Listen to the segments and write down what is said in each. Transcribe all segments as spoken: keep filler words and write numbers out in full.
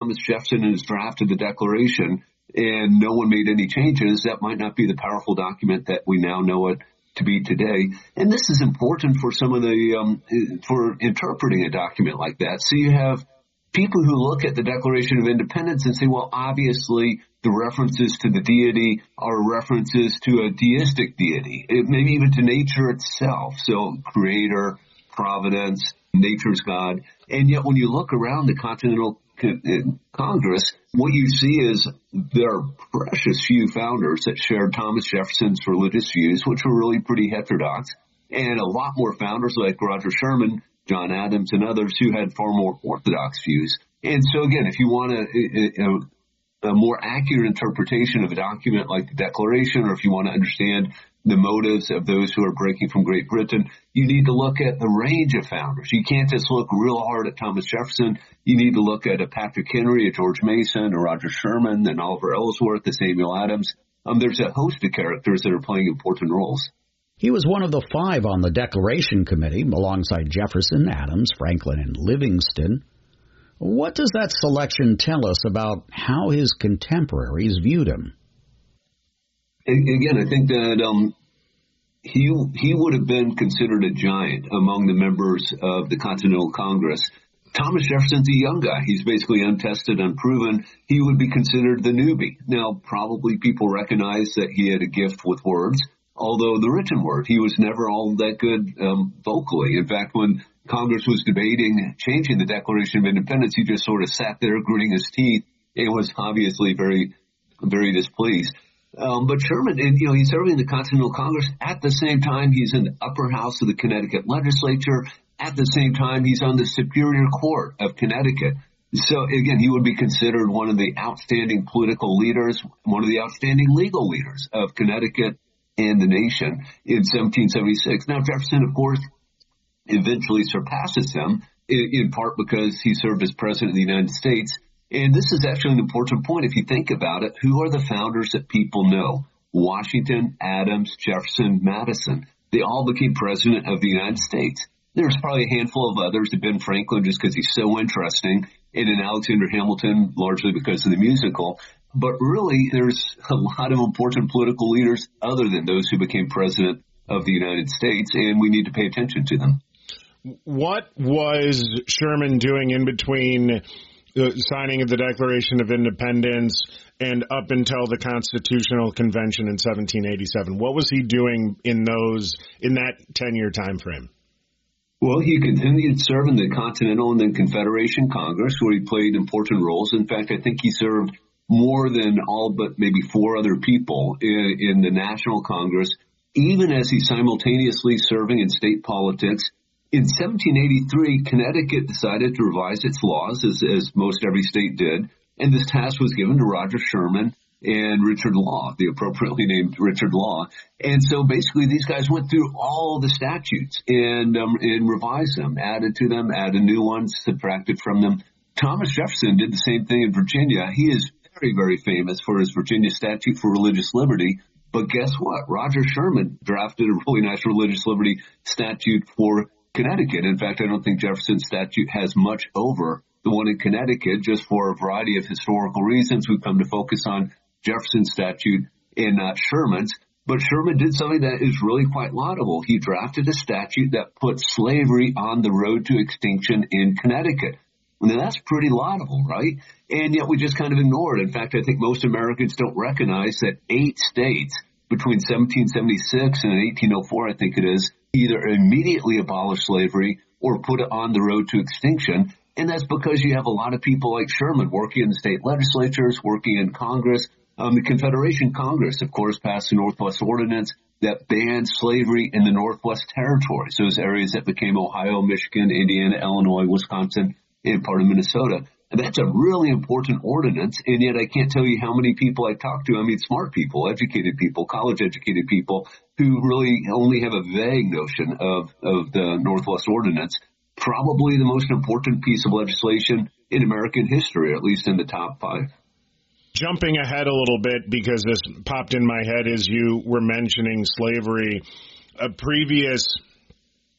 Thomas Jefferson has drafted the Declaration and no one made any changes, that might not be the powerful document that we now know it to be today. And this is important for some of the, um, for interpreting a document like that. So you have people who look at the Declaration of Independence and say, well, obviously the references to the deity are references to a deistic deity, it, maybe even to nature itself. So creator, providence, nature's God. And yet when you look around the Continental Congress, what you see is there are precious few founders that shared Thomas Jefferson's religious views, which were really pretty heterodox, and a lot more founders like Roger Sherman, John Adams, and others who had far more orthodox views. And so again, if you want a, a, a more accurate interpretation of a document like the Declaration, or if you want to understand the motives of those who are breaking from Great Britain, you need to look at the range of founders. You can't just look real hard at Thomas Jefferson. You need to look at a Patrick Henry, a George Mason, a Roger Sherman, an Oliver Ellsworth, a Samuel Adams. Um, there's a host of characters that are playing important roles. He was one of the five on the Declaration Committee, alongside Jefferson, Adams, Franklin, and Livingston. What does that selection tell us about how his contemporaries viewed him? Again, I think that um, he he would have been considered a giant among the members of the Continental Congress. Thomas Jefferson's a young guy. He's basically untested, unproven. He would be considered the newbie. Now, probably people recognize that he had a gift with words, although the written word, he was never all that good um, vocally. In fact, when Congress was debating changing the Declaration of Independence, he just sort of sat there gritting his teeth and was obviously very, very displeased. Um, but Sherman, and, you know, he's serving the Continental Congress. At the same time, he's in the upper house of the Connecticut legislature. At the same time, he's on the Superior Court of Connecticut. So, again, he would be considered one of the outstanding political leaders, one of the outstanding legal leaders of Connecticut and the nation in seventeen seventy-six. Now, Jefferson, of course, eventually surpasses him, in, in part because he served as president of the United States. And this is actually an important point if you think about it. Who are the founders that people know? Washington, Adams, Jefferson, Madison. They all became president of the United States. There's probably a handful of others, Ben Franklin, just because he's so interesting, and then Alexander Hamilton, largely because of the musical. But really, there's a lot of important political leaders other than those who became president of the United States, and we need to pay attention to them. What was Sherman doing in between the signing of the Declaration of Independence and up until the Constitutional Convention in seventeen eighty-seven? What was he doing in those in that ten-year time frame? Well, he continued serving the Continental and then Confederation Congress, where he played important roles. In fact, I think he served more than all but maybe four other people in, in the National Congress, even as he's simultaneously serving in state politics. In seventeen eighty-three, Connecticut decided to revise its laws, as, as most every state did, and this task was given to Roger Sherman and Richard Law, the appropriately named Richard Law. And so basically these guys went through all the statutes and, um, and revised them, added to them, added new ones, subtracted from them. Thomas Jefferson did the same thing in Virginia. He is very, very famous for his Virginia Statute for Religious Liberty. But guess what? Roger Sherman drafted a really nice religious liberty statute for Connecticut. In fact, I don't think Jefferson's statute has much over the one in Connecticut, just for a variety of historical reasons. We've come to focus on Jefferson's statute and not Sherman's. But Sherman did something that is really quite laudable. He drafted a statute that put slavery on the road to extinction in Connecticut. Now, that's pretty laudable, right? And yet we just kind of ignore it. In fact, I think most Americans don't recognize that eight states between seventeen seventy-six and eighteen oh four, I think it is, either immediately abolished slavery or put it on the road to extinction. And that's because you have a lot of people like Sherman working in the state legislatures, working in Congress. Um, the Confederation Congress, of course, passed the Northwest Ordinance that banned slavery in the Northwest Territories, those areas that became Ohio, Michigan, Indiana, Illinois, Wisconsin, and part of Minnesota. And that's a really important ordinance, and yet I can't tell you how many people I talk to, I mean smart people, educated people, college-educated people, who really only have a vague notion of, of the Northwest Ordinance. Probably the most important piece of legislation in American history, at least in the top five. Jumping ahead a little bit, because this popped in my head as you were mentioning slavery, a previous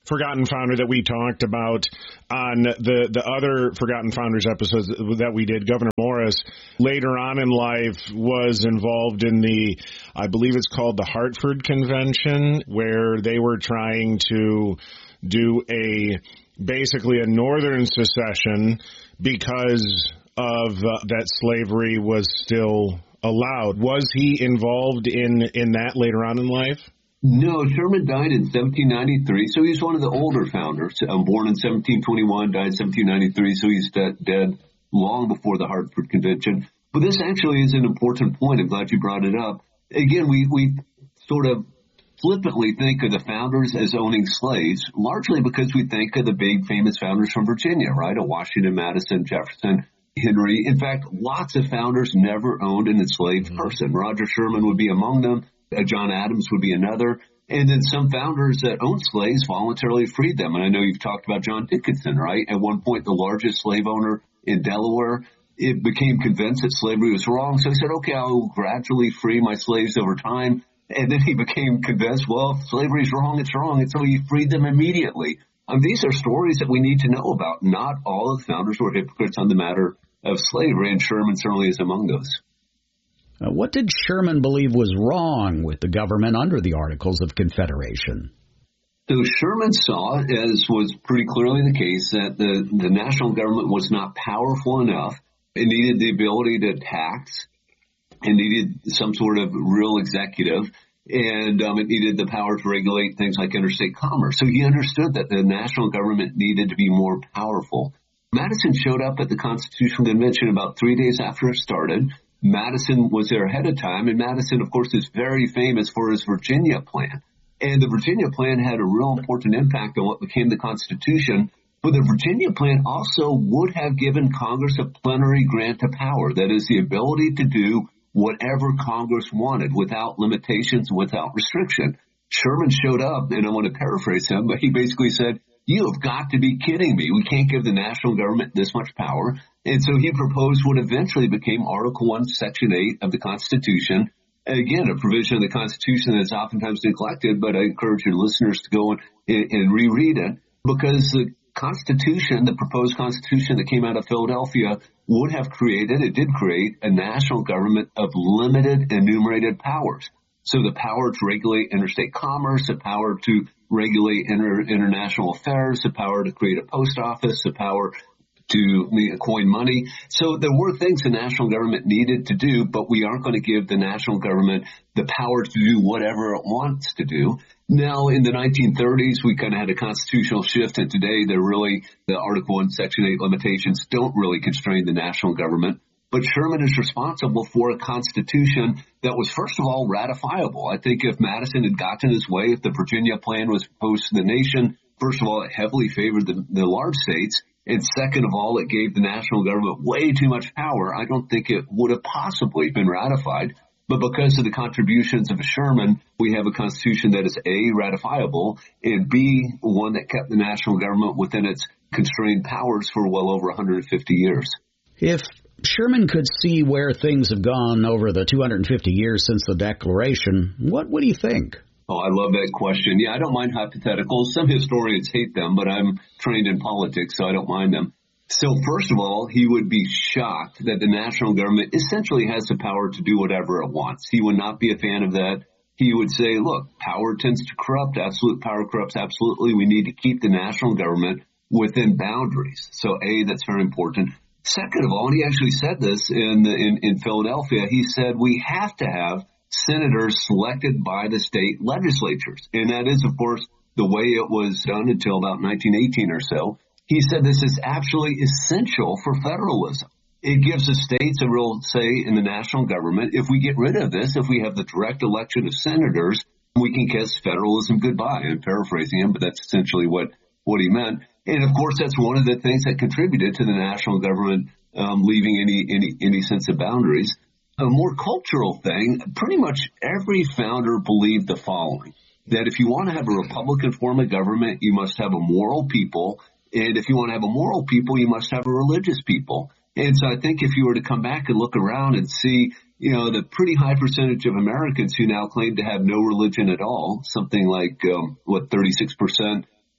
Forgotten Founder that we talked about on the, the other Forgotten Founders episodes that we did, Governor Morris, later on in life was involved in the, I believe it's called the Hartford Convention, where they were trying to do a, basically a northern secession because of uh, that slavery was still allowed. Was he involved in, in that later on in life? No, Sherman died in seventeen ninety-three, so he's one of the older founders. Um, born in seventeen twenty-one, died in seventeen ninety-three, so he's de- dead long before the Hartford Convention. But this actually is an important point. I'm glad you brought it up. Again, we, we sort of flippantly think of the founders as owning slaves, largely because we think of the big famous founders from Virginia, right? Of Washington, Madison, Jefferson, Henry. In fact, lots of founders never owned an enslaved mm-hmm. person. Roger Sherman would be among them. Uh, John Adams would be another. And then some founders that owned slaves voluntarily freed them. And I know you've talked about John Dickinson, right? At one point, the largest slave owner in Delaware, it became convinced that slavery was wrong. So he said, okay, I'll gradually free my slaves over time. And then he became convinced, well, if slavery's wrong, it's wrong. And so he freed them immediately. Um, these are stories that we need to know about. Not all of the founders were hypocrites on the matter of slavery, and Sherman certainly is among those. Uh, what did Sherman believe was wrong with the government under the Articles of Confederation? So Sherman saw, as was pretty clearly the case, that the, the national government was not powerful enough. It needed the ability to tax. It needed some sort of real executive. And um, it needed the power to regulate things like interstate commerce. So he understood that the national government needed to be more powerful. Madison showed up at the Constitutional Convention about three days after it started. Madison was there ahead of time, and Madison, of course, is very famous for his Virginia plan. And the Virginia plan had a real important impact on what became the Constitution. But the Virginia plan also would have given Congress a plenary grant of power, that is, the ability to do whatever Congress wanted without limitations, without restriction. Sherman showed up, and I want to paraphrase him, but he basically said, you have got to be kidding me. We can't give the national government this much power. And so he proposed what eventually became Article one, Section eight of the Constitution. Again, a provision of the Constitution that's oftentimes neglected, but I encourage your listeners to go and, and reread it, because the Constitution, the proposed Constitution that came out of Philadelphia, would have created, it did create, a national government of limited enumerated powers. So the power to regulate interstate commerce, the power to regulate inter- international affairs, the power to create a post office, the power to coin money. So there were things the national government needed to do, but we aren't going to give the national government the power to do whatever it wants to do. Now, in the nineteen thirties, we kind of had a constitutional shift, and today they're really, the Article one, Section eight limitations don't really constrain the national government. But Sherman is responsible for a constitution that was, first of all, ratifiable. I think if Madison had gotten his way, if the Virginia plan was proposed to the nation, first of all, it heavily favored the, the large states. And second of all, it gave the national government way too much power. I don't think it would have possibly been ratified. But because of the contributions of Sherman, we have a constitution that is A, ratifiable, and B, one that kept the national government within its constrained powers for well over one hundred fifty years. If Sherman could see where things have gone over the two hundred fifty years since the Declaration, what would he think? Oh, I love that question. Yeah, I don't mind hypotheticals. Some historians hate them, but I'm trained in politics, so I don't mind them. So first of all, he would be shocked that the national government essentially has the power to do whatever it wants. He would not be a fan of that. He would say, look, power tends to corrupt. Absolute power corrupts absolutely. We need to keep the national government within boundaries. So A, that's very important. Second of all, and he actually said this in, the, in, in Philadelphia, he said we have to have senators selected by the state legislatures. And that is, of course, the way it was done until about nineteen eighteen or so. He said this is absolutely essential for federalism. It gives the states a real say in the national government. If we get rid of this, if we have the direct election of senators, we can kiss federalism goodbye. I'm paraphrasing him, but that's essentially what, what he meant. And, of course, that's one of the things that contributed to the national government um, leaving any, any, any sense of boundaries. A more cultural thing, pretty much every founder believed the following, that if you want to have a Republican form of government, you must have a moral people. And if you want to have a moral people, you must have a religious people. And so I think if you were to come back and look around and see, you know, the pretty high percentage of Americans who now claim to have no religion at all, something like, um, what, thirty-six percent,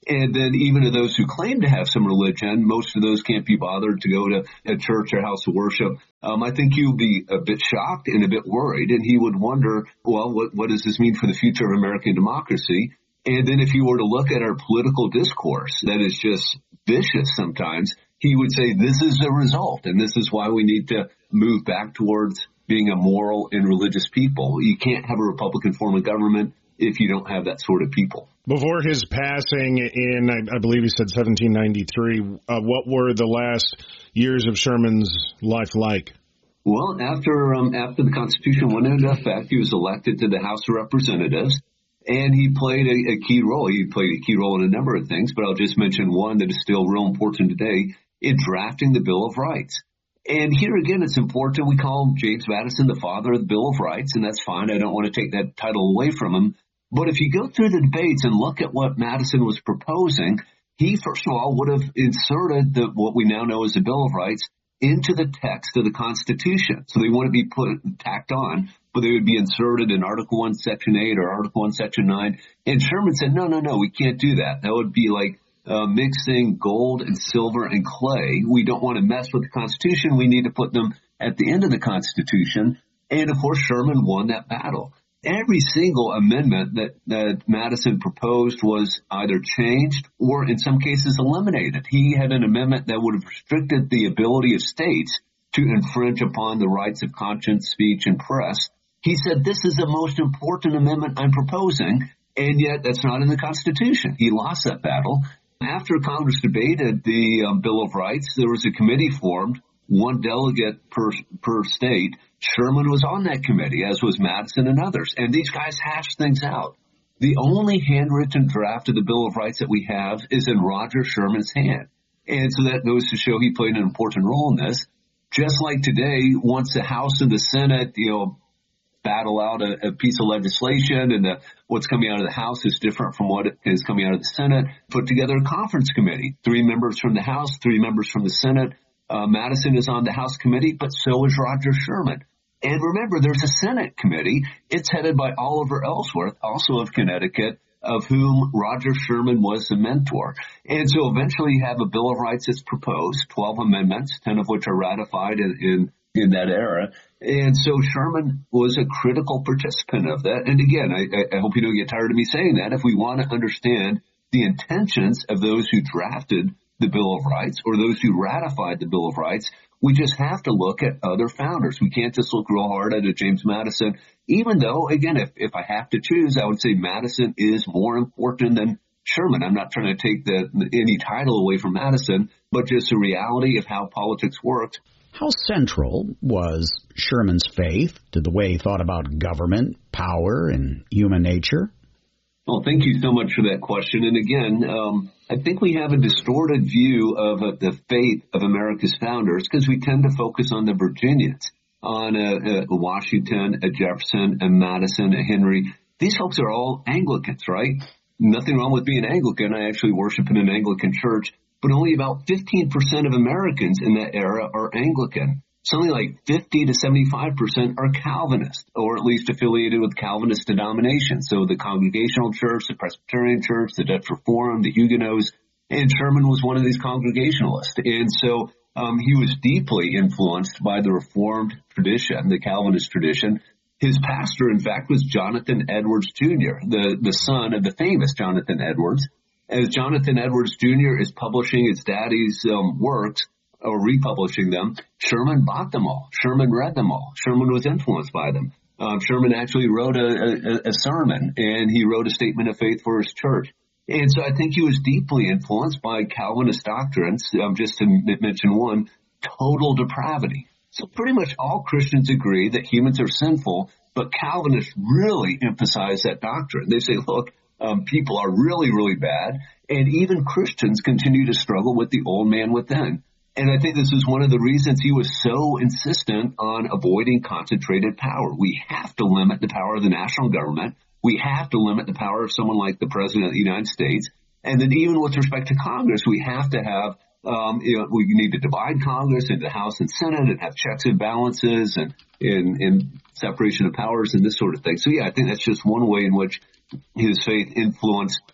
And then even to those who claim to have some religion, most of those can't be bothered to go to a church or house of worship. Um, I think he would be a bit shocked and a bit worried, and he would wonder, well, what, what does this mean for the future of American democracy? And then if you were to look at our political discourse that is just vicious sometimes, he would say this is the result, and this is why we need to move back towards being a moral and religious people. You can't have a Republican form of government if you don't have that sort of people. Before his passing in, I, I believe he said seventeen ninety-three, uh, what were the last years of Sherman's life like? Well, after um, after the Constitution went into effect, he was elected to the House of Representatives, and he played a, a key role. He played a key role in a number of things, but I'll just mention one that is still real important today, in drafting the Bill of Rights. And here again, it's important. We call James Madison the father of the Bill of Rights, and that's fine. I don't want to take that title away from him. But if you go through the debates and look at what Madison was proposing, he, first of all, would have inserted the, what we now know as the Bill of Rights into the text of the Constitution. So they wouldn't be put tacked on, but they would be inserted in Article one, Section eight or Article one, Section nine. And Sherman said, no, no, no, we can't do that. That would be like uh, mixing gold and silver and clay. We don't want to mess with the Constitution. We need to put them at the end of the Constitution. And, of course, Sherman won that battle. Every single amendment that, that Madison proposed was either changed or in some cases eliminated. He had an amendment that would have restricted the ability of states to infringe upon the rights of conscience, speech, and press. He said, this is the most important amendment I'm proposing, and yet that's not in the Constitution. He lost that battle. After Congress debated the um, Bill of Rights, there was a committee formed, one delegate per, per state. Sherman was on that committee, as was Madison and others, and these guys hashed things out. The only handwritten draft of the Bill of Rights that we have is in Roger Sherman's hand. And so that goes to show he played an important role in this. Just like today, once the House and the Senate, you know, battle out a, a piece of legislation and the, what's coming out of the House is different from what is coming out of the Senate, put together a conference committee, three members from the House, three members from the Senate. Uh, Madison is on the House committee, but so is Roger Sherman. And remember, there's a Senate committee. It's headed by Oliver Ellsworth, also of Connecticut, of whom Roger Sherman was the mentor. And so eventually you have a Bill of Rights that's proposed, twelve amendments, ten of which are ratified in, in, in that era. And so Sherman was a critical participant of that. And again, I, I hope you don't get tired of me saying that. If we want to understand the intentions of those who drafted the Bill of Rights or those who ratified the Bill of Rights, we just have to look at other founders. We can't just look real hard at a James Madison, even though, again, if, if I have to choose, I would say Madison is more important than Sherman. I'm not trying to take the, any title away from Madison, but just the reality of how politics worked. How central was Sherman's faith to the way he thought about government, power, and human nature? Well, thank you so much for that question. And again, um, I think we have a distorted view of uh, the faith of America's founders because we tend to focus on the Virginians, on uh, uh, Washington, a Jefferson, a Madison, a Henry. These folks are all Anglicans, right? Nothing wrong with being Anglican. I actually worship in an Anglican church, but only about fifteen percent of Americans in that era are Anglican. Something like fifty to seventy-five percent are Calvinist, or at least affiliated with Calvinist denominations. So the Congregational Church, the Presbyterian Church, the Dutch Reformed, the Huguenots, and Sherman was one of these Congregationalists. And so um, he was deeply influenced by the Reformed tradition, the Calvinist tradition. His pastor, in fact, was Jonathan Edwards Junior, the, the son of the famous Jonathan Edwards. As Jonathan Edwards Junior is publishing his daddy's um, works, or republishing them, Sherman bought them all. Sherman read them all. Sherman was influenced by them. Um, Sherman actually wrote a, a, a sermon, and he wrote a statement of faith for his church. And so I think he was deeply influenced by Calvinist doctrines, um, just to mention one, total depravity. So pretty much all Christians agree that humans are sinful, but Calvinists really emphasize that doctrine. They say, look, um, people are really, really bad, and even Christians continue to struggle with the old man within. And I think this is one of the reasons he was so insistent on avoiding concentrated power. We have to limit the power of the national government. We have to limit the power of someone like the President of the United States. And then even with respect to Congress, we have to have, um, you know, we need to divide Congress into House and Senate and have checks and balances and, and, and separation of powers and this sort of thing. So, yeah, I think that's just one way in which his faith influenced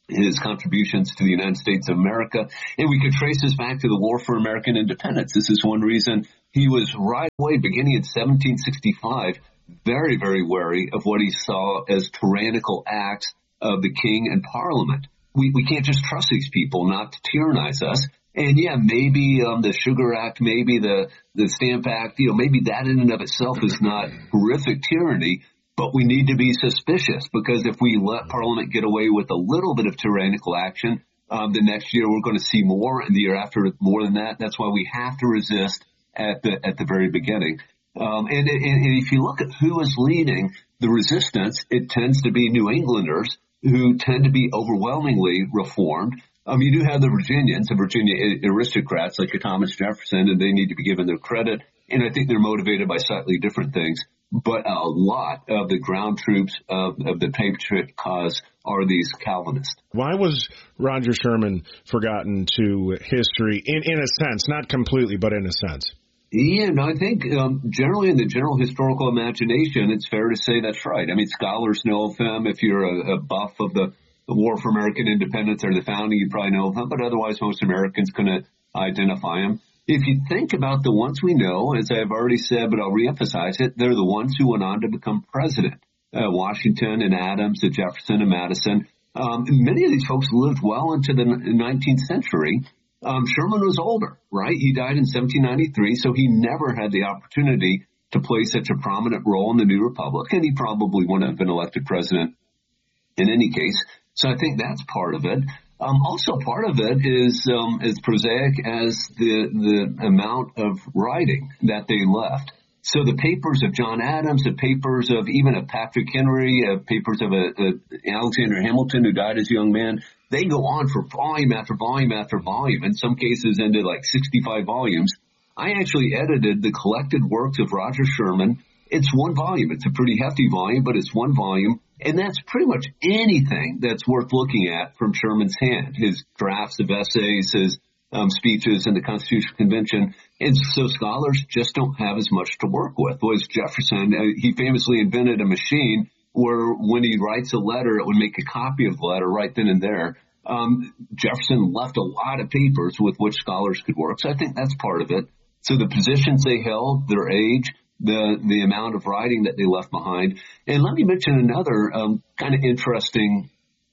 his contributions to the United States of America. And we could trace this back to the War for American Independence. This is one reason he was right away, beginning in seventeen sixty-five, very, very wary of what he saw as tyrannical acts of the king and parliament. We, we can't just trust these people not to tyrannize us. And yeah, maybe um, the Sugar Act, maybe the, the Stamp Act, you know, maybe that in and of itself is not horrific tyranny. But we need to be suspicious, because if we let Parliament get away with a little bit of tyrannical action, um, the next year we're going to see more, and the year after more than that. That's why we have to resist at the at the very beginning. Um, and, and, and if you look at who is leading the resistance, it tends to be New Englanders who tend to be overwhelmingly reformed. Um, you do have the Virginians, the Virginia aristocrats like Thomas Jefferson, and they need to be given their credit. And I think they're motivated by slightly different things. But a lot of the ground troops of, of the Patriot cause are these Calvinists. Why was Roger Sherman forgotten to history, in, in a sense, not completely, but in a sense? Yeah, no, I think um, generally in the general historical imagination, it's fair to say that's right. I mean, scholars know of him. If you're a, a buff of the, the War for American Independence or the founding, you probably know of him. But otherwise, most Americans couldn't identify him. If you think about the ones we know, as I've already said, but I'll reemphasize it, they're the ones who went on to become president. Uh, Washington and Adams, and Jefferson and Madison. Um, many of these folks lived well into the nineteenth century. Um, Sherman was older, right? He died in seventeen ninety-three, so he never had the opportunity to play such a prominent role in the new republic, and he probably wouldn't have been elected president in any case. So I think that's part of it. Um, also, part of it is um, as prosaic as the the amount of writing that they left. So the papers of John Adams, the papers of even of Patrick Henry, uh, papers of a, a Alexander Hamilton, who died as a young man, they go on for volume after volume after volume, in some cases into like sixty-five volumes. I actually edited the collected works of Roger Sherman. It's one volume. It's a pretty hefty volume, but it's one volume. And that's pretty much anything that's worth looking at from Sherman's hand, his drafts of essays, his um, speeches in the Constitutional Convention. And so scholars just don't have as much to work with. Whereas Jefferson, uh, he famously invented a machine where when he writes a letter, it would make a copy of the letter right then and there. Um, Jefferson left a lot of papers with which scholars could work. So I think that's part of it. So the positions they held, their age, the the amount of writing that they left behind. And let me mention another um, kind of interesting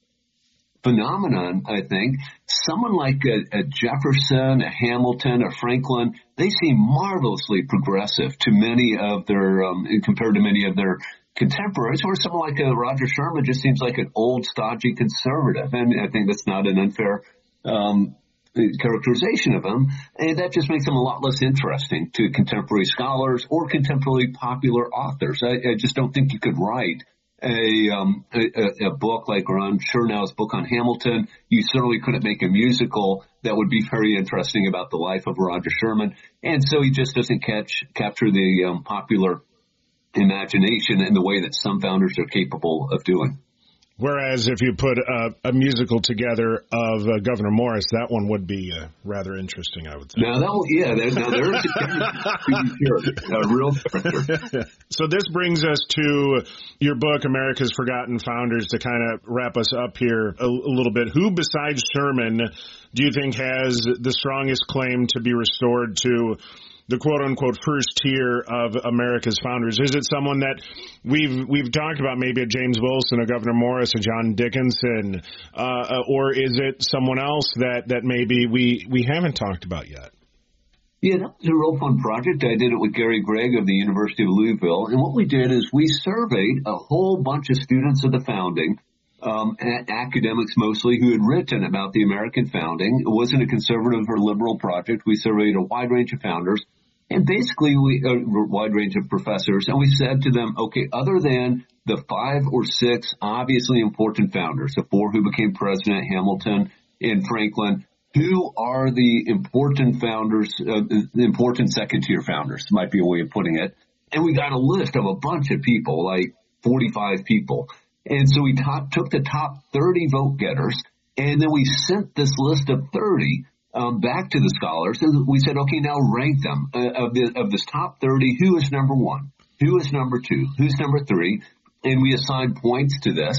phenomenon, I think. Someone like a, a Jefferson, a Hamilton, a Franklin, they seem marvelously progressive to many of their, um, compared to many of their contemporaries, or someone like a Roger Sherman just seems like an old, stodgy conservative. And I think that's not an unfair um characterization of him, and that just makes him a lot less interesting to contemporary scholars or contemporary popular authors. I, I just don't think you could write a, um, a, a book like Ron Chernow's book on Hamilton. You certainly couldn't make a musical that would be very interesting about the life of Roger Sherman, and so he just doesn't catch capture the um, popular imagination in the way that some founders are capable of doing. Whereas if you put a, a musical together of uh, Governor Morris, that one would be uh, rather interesting, I would say. Now, that will, yeah, there, now there's a, a real character. So this brings us to your book, America's Forgotten Founders, to kind of wrap us up here a, a little bit. Who besides Sherman do you think has the strongest claim to be restored to the quote-unquote first tier of America's founders? Is it someone that we've we've talked about, maybe a James Wilson, a Governor Morris, a John Dickinson, uh, or is it someone else that, that maybe we, we haven't talked about yet? Yeah, that was a real fun project. I did it with Gary Gregg of the University of Louisville, and what we did is we surveyed a whole bunch of students of the founding, um, academics mostly, who had written about the American founding. It wasn't a conservative or liberal project. We surveyed a wide range of founders. And basically, we a wide range of professors, and we said to them, okay, other than the five or six obviously important founders, the four who became president, Hamilton and Franklin, who are the important founders, uh, the important second-tier founders, might be a way of putting it. And we got a list of a bunch of people, like forty-five people. And so we top, took the top thirty vote-getters, and then we sent this list of thirty Um, back to the scholars, and we said, okay, now rank them. Uh, of, the, of this top thirty, who is number one? Who is number two? Who's number three? And we assigned points to this.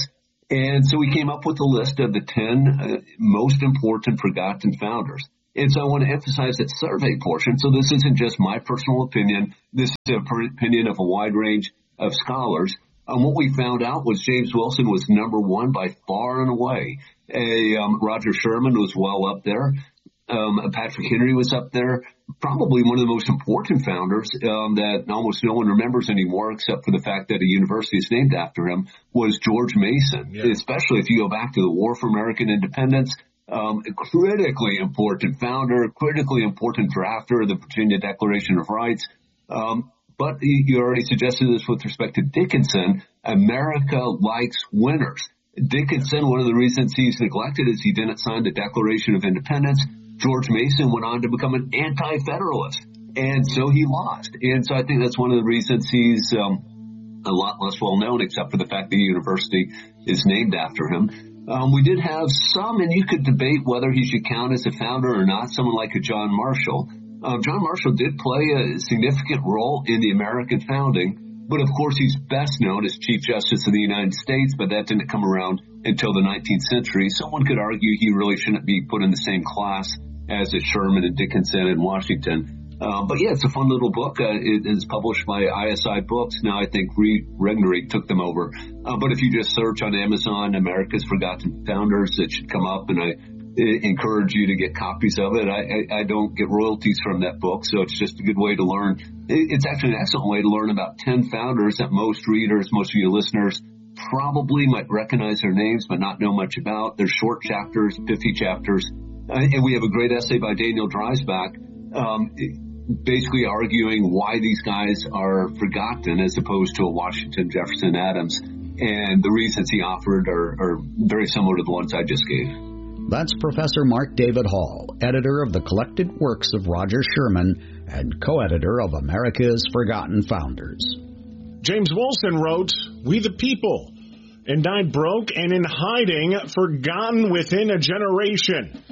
And so we came up with a list of the ten uh, most important forgotten founders. And so I want to emphasize that survey portion. So this isn't just my personal opinion. This is the opinion of a wide range of scholars. And what we found out was James Wilson was number one by far and away. A, um, Roger Sherman was well up there. Um, Patrick Henry was up there. Probably one of the most important founders um, that almost no one remembers anymore, except for the fact that a university is named after him, was George Mason, yeah. Especially if you go back to the War for American Independence. Um, a critically important founder, critically important drafter of the Virginia Declaration of Rights. Um, but you already suggested this with respect to Dickinson. America likes winners. Dickinson, one of the reasons he's neglected is he didn't sign the Declaration of Independence. George Mason went on to become an anti-federalist, and so he lost. And so I think that's one of the reasons he's um, a lot less well known, except for the fact that the university is named after him. Um, we did have some, and you could debate whether he should count as a founder or not, someone like a John Marshall. Uh, John Marshall did play a significant role in the American founding, but of course he's best known as Chief Justice of the United States, but that didn't come around until the nineteenth century. Someone could argue he really shouldn't be put in the same class as is Sherman and Dickinson and Washington. Uh, but yeah, it's a fun little book. Uh, it is published by I S I Books. Now I think Reed Regnery took them over. Uh, but if you just search on Amazon, America's Forgotten Founders, it should come up, and I, I encourage you to get copies of it. I, I, I don't get royalties from that book, so it's just a good way to learn. It, it's actually an excellent way to learn about ten founders that most readers, most of your listeners, probably might recognize their names but not know much about. They're short chapters, pithy chapters. Uh, and we have a great essay by Daniel Dreisbach, um, basically arguing why these guys are forgotten as opposed to a Washington, Jefferson, Adams. And the reasons he offered are, are very similar to the ones I just gave. That's Professor Mark David Hall, editor of the collected works of Roger Sherman and co-editor of America's Forgotten Founders. James Wilson wrote, "We the people," and died broke and in hiding, forgotten within a generation.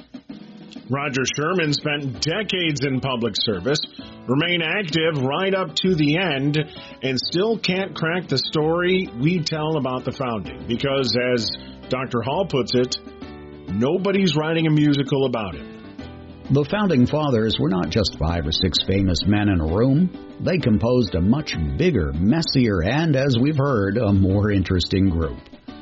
Roger Sherman spent decades in public service, remained active right up to the end, and still can't crack the story we tell about the founding. Because, as Doctor Hall puts it, nobody's writing a musical about it. The Founding Fathers were not just five or six famous men in a room. They composed a much bigger, messier, and, as we've heard, a more interesting group.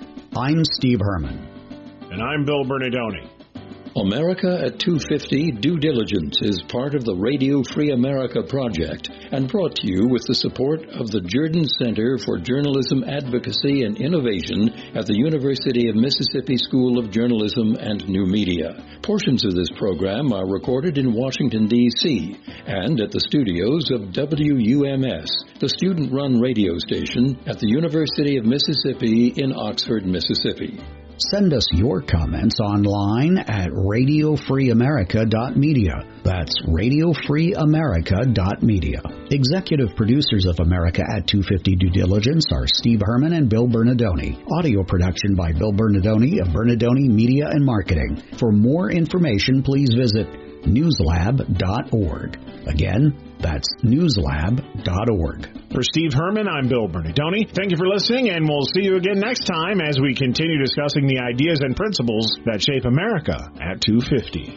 I'm Steve Herman. And I'm Bill Bernadoni. America at two fifty Due Diligence is part of the Radio Free America project and brought to you with the support of the Jordan Center for Journalism Advocacy and Innovation at the University of Mississippi School of Journalism and New Media. Portions of this program are recorded in Washington, D C and at the studios of W U M S, the student-run radio station at the University of Mississippi in Oxford, Mississippi. Send us your comments online at radio free america dot media. That's radio free america dot media. Executive producers of America at two fifty Due Diligence are Steve Herman and Bill Bernadoni. Audio production by Bill Bernadoni of Bernadoni Media and Marketing. For more information, please visit newslab dot org. Again, that's newslab dot org. For Steve Herman, I'm Bill Bernadoni. Thank you for listening, and we'll see you again next time as we continue discussing the ideas and principles that shape America at two fifty.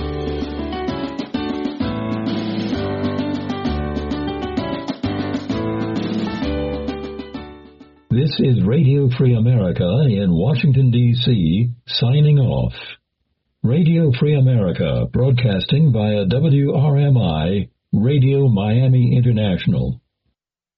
This is Radio Free America in Washington, D C, signing off. Radio Free America, broadcasting via W R M I, Radio Miami International.